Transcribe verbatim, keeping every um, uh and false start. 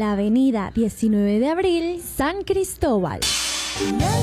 la avenida diecinueve de abril, San Cristóbal. La